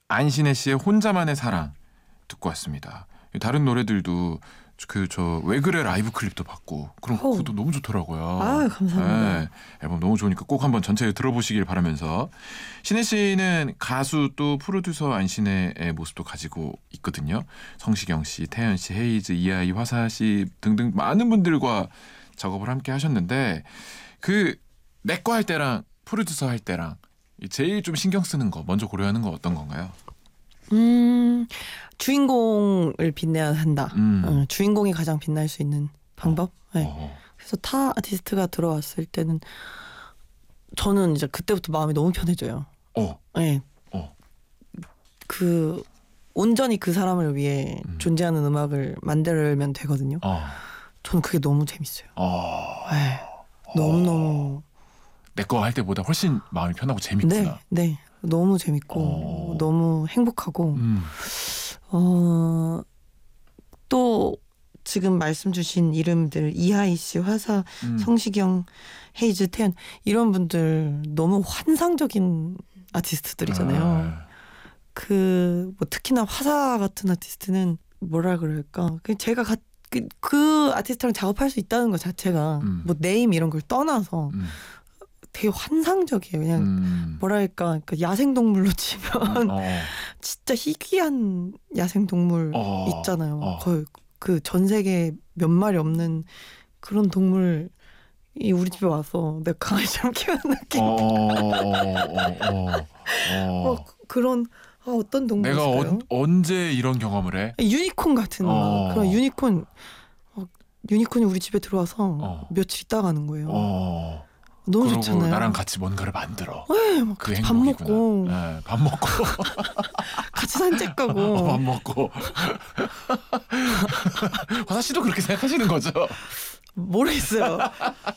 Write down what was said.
안신혜 씨의 혼자만의 사랑 듣고 왔습니다. 다른 노래들도 저 왜 그래 라이브 클립도 봤고 그런 것도 너무 좋더라고요. 아, 감사합니다. 네, 앨범 너무 좋으니까 꼭 한번 전체 들어보시길 바라면서 신혜 씨는 가수 또 프로듀서 안신혜의 모습도 가지고 있거든요. 성시경 씨, 태연 씨, 헤이즈, 이하이, 화사 씨 등등 많은 분들과 작업을 함께 하셨는데 그 내과 할 때랑 프로듀서 할 때랑 제일 좀 신경 쓰는 거 먼저 고려하는 거 어떤 건가요? 주인공을 빛내야 한다. 주인공이 가장 빛날 수 있는 방법. 네. 그래서 타 아티스트가 들어왔을 때는 저는 이제 그때부터 마음이 너무 편해져요. 네. 그 온전히 그 사람을 위해 존재하는 음악을 만들면 되거든요. 저는 그게 너무 재밌어요. 네. 너무너무 내 거 할 때보다 훨씬 마음이 편하고 재밌구나. 네. 너무 재밌고 너무 행복하고 또 지금 말씀 주신 이름들 이하이 씨, 화사, 성시경, 헤이즈, 태연 이런 분들 너무 환상적인 아티스트들이잖아요. 뭐 특히나 화사 같은 아티스트는 뭐라 그럴까? 제가 그 아티스트랑 작업할 수 있다는 것 자체가 뭐 네임 이런 걸 떠나서 되게 환상적이에요. 그냥 뭐랄까 야생동물로 치면 진짜 희귀한 야생동물 있잖아요. 거의 그 전 세계에 몇 마리 없는 그런 동물이 우리 집에 와서 내가 강아지처럼 키우는 느낌. 그런 어떤 동물일까요? 내가 언제 이런 경험을 해? 유니콘 같은 그런 유니콘이 우리 집에 들어와서 며칠 있다 가는 거예요. 너무 좋잖아요. 나랑 같이 뭔가를 만들어. 네, 막 그 밥 먹고. 네, 밥 먹고. 같이 산책 가고. 밥 먹고. 화사 씨도 그렇게 생각하시는 거죠? 모르겠어요.